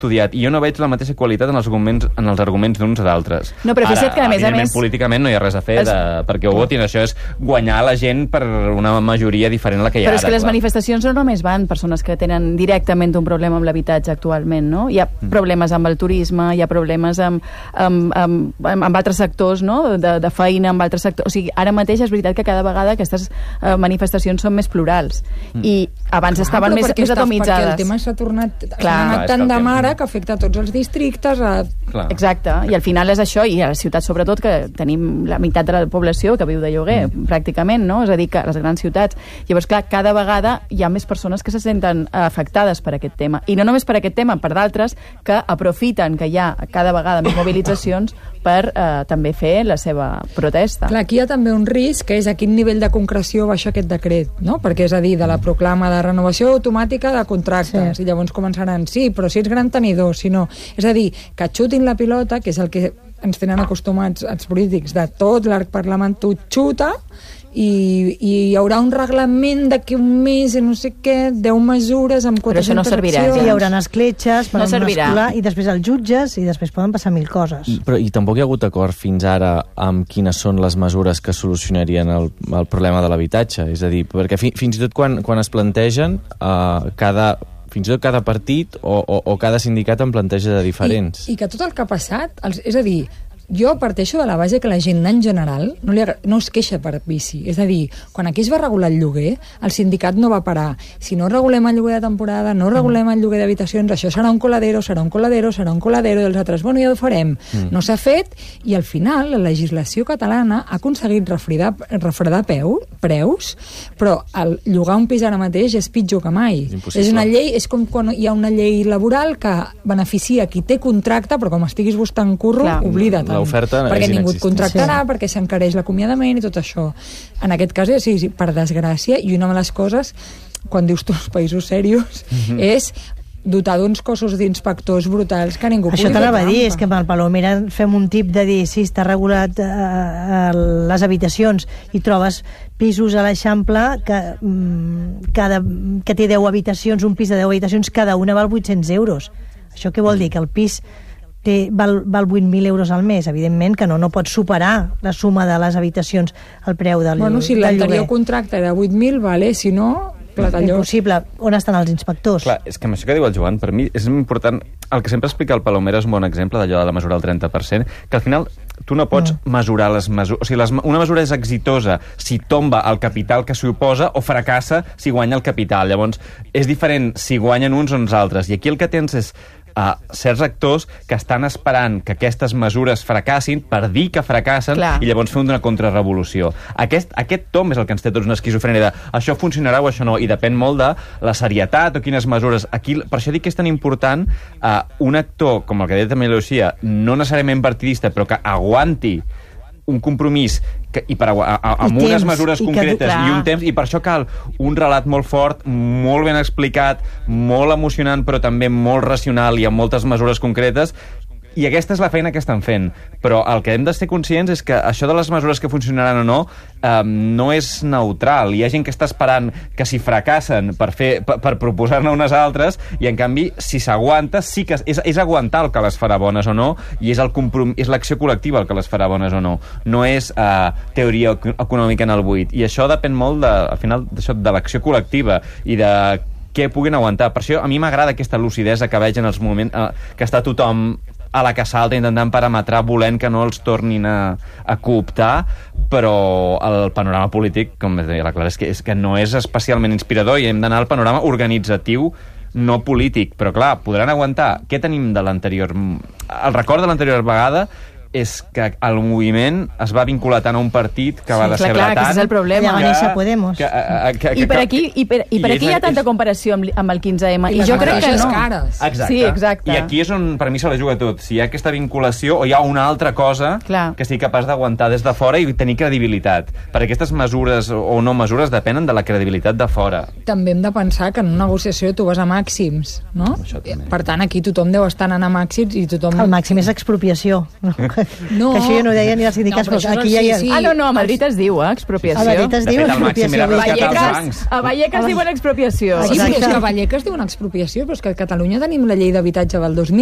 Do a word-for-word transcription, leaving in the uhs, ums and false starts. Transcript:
estudiat, i jo no veig la mateixa qualitat en els arguments, en els arguments d'uns o d'altres. No, però fixa't que, a més a més... políticament no hi ha res a fer de, perquè ho votin. Això és guanyar la gent per una majoria diferent a la que hi ha però ara. Però és que les clar. manifestacions no només van persones que tenen directament un problema amb l'habitatge actualment, no? Hi ha mm. problemes amb el turisme, hi ha problemes amb, amb, amb, amb, amb altres sectors, no? De, de feina, amb altres sectors. O sigui, ara mateix és veritat que cada vegada aquestes uh, manifestacions són més plurals. Mm. I abans clar, estaven més, més atomitzades. Perquè el tema s'ha tornat s'ha anat tant de mare que afecta a tots els districtes. A... Exacte, i al final és això, i a la ciutat sobretot, que tenim la meitat de la població que viu de lloguer, mm. pràcticament, no? És a dir, que a les grans ciutats. Llavors, clar, cada vegada hi ha més persones que se senten afectades per aquest tema. I no només per aquest tema, per d'altres que aprofiten que hi ha cada vegada més mobilitzacions per eh, també fer la seva protesta. Clar, aquí hi ha també un risc, que és a quin nivell de concreció baixa aquest decret, no? Perquè és a dir, de la proclama de renovació automàtica de contractes, sí. I llavors començaran, sí, però si ets gran tenidor, si no. És a dir, que xutin la pilota, que és el que ens tenen acostumats els polítics de tot l'arc parlamentari, xuta, i, i hi haurà un reglament d'aquí un mes i no sé què, deu mesures amb Però quatre-centes això no servirà. Sí, hi haurà escletxes per no escolar, i després els jutges, i després poden passar mil coses. I, però, i tampoc hi ha hagut acord fins ara amb quines són les mesures que solucionarien el, el problema de l'habitatge. És a dir, perquè fi, fins i tot quan, quan es plantegen, eh, cada... fins i tot cada partit o, o, o cada sindicat en planteja de diferents. I, i que tot el que ha passat, els, és a dir, jo parteixo de la base que la gent en general no, li, no es queixa per bici. És a dir, quan aquí es va regular el lloguer, el sindicat no va parar. Si no regulem el lloguer de temporada, no regulem el lloguer d'habitacions, això serà un coladero, serà un coladero, serà un coladero, i els altres, bueno, ja ho farem. Mm. No s'ha fet, i al final la legislació catalana ha aconseguit refredar, refredar peu, preus, però el llogar un pis ara mateix és pitjor que mai. És, és una llei, és com quan hi ha una llei laboral que beneficia qui té contracte, però com estiguis buscant curro, clar, oblida't. L'oferta perquè és ningú et contractarà, sí. Perquè s'encareix l'acomiadament i tot això. En aquest cas, sí, sí, per desgràcia, i una de les coses, quan dius tu els països serios, mm-hmm. és dotar d'uns cossos d'inspectors brutals que ningú això pugui fer t'anava a dir, trampa. és que amb el Palomera fem un tip de dir, sí, està regulat eh, eh, les habitacions, i trobes pisos a l'Eixample que, mm, cada, que té deu habitacions, un pis de deu habitacions, cada una val vuit-cents euros. Això què vol dir? Que el pis té, val, val vuit mil euros al mes. Evidentment que no, no pot superar la suma de les habitacions al preu del, bueno, si del lloguer. l'anterior contracte era vuit mil, vale, si no, platalló. Impossible. On estan els inspectors? Clar, és que amb això que diu el Joan, per mi és important, el que sempre explica el Palomera és un bon exemple d'allò de la mesura del trenta per cent, que al final tu no pots no. mesurar les mesures... O sigui, les, una mesura és exitosa si tomba el capital que s'hi oposa o fracassa si guanya el capital. Llavors, és diferent si guanyen uns o uns altres. I aquí el que tens és a certs actors que estan esperant que aquestes mesures fracassin per dir que fracassen. Clar. I llavors fer una contrarrevolució. Aquest, aquest tom és el que ens té tots una esquizofrènia de això funcionarà o això no, i depèn molt de la serietat o quines mesures. Aquí, per això dic que és tan important uh, un actor, com el que deia també Lucia, no necessàriament partidista, però que aguanti un compromís que, i per, a, a, amb I unes temps, mesures concretes i, i un temps, i per això cal un relat molt fort, molt ben explicat, molt emocionant, però també molt racional i amb moltes mesures concretes. I aquesta és la feina que estan fent. Però el que hem de ser conscients és que això de les mesures que funcionaran o no eh, no és neutral. Hi ha gent que està esperant que si fracassen per, fer, per, per proposar-ne unes altres, i en canvi, si s'aguanta, sí que és, és aguantar el que les farà bones o no, i és el comprom- és l'acció col·lectiva el que les farà bones o no. No és eh, teoria econòmica en el buit. I això depèn molt, de, al final, d'això, de l'acció col·lectiva i de què puguin aguantar. Per això a mi m'agrada aquesta lucidesa que veig en els moments eh, que està tothom a la que salta intentant parametrar, volent que no els tornin a, a cooptar, però el panorama polític, com deia la Clara, és que, és que no és especialment inspirador i hem d'anar al panorama organitzatiu, no polític. Però clar, podran aguantar. Què tenim de l'anterior? El record de l'anterior vegada és que el moviment es va vincular tant a un partit que sí, va decebre clar, clar, tant... Aquest és el problema. Que, que, Podemos. Que, que, que, I per aquí, i per, i per i aquí hi ha tanta comparació amb, amb el quinze ema. I, I jo crec que no. Cares. Exacte. Sí, exacte. I aquí és on per mi se la juga tot. Si hi ha aquesta vinculació o hi ha una altra cosa clar. Que sigui capaç d'aguantar des de fora i tenir credibilitat. Perquè aquestes mesures o no mesures depenen de la credibilitat de fora. També hem de pensar que en una negociació tu vas a màxims, no? Per tant, aquí tothom deu estar anant a màxims i tothom... El màxim és expropiació, no? No. Que això ja no ho deien ni els sindicats, No, però però això aquí no- ja hi ha... sí, sí. Ah, no, no, a Madrid es diu, eh, expropiació. A Madrid es De diu fet, el màxim era expropiació. rescatar els Vallecas, bancs. a Vallecas diuen expropiació. Sí, però és Exacte. que a Vallecas diu una expropiació, però és que a Catalunya tenim la llei d'habitatge del dos mil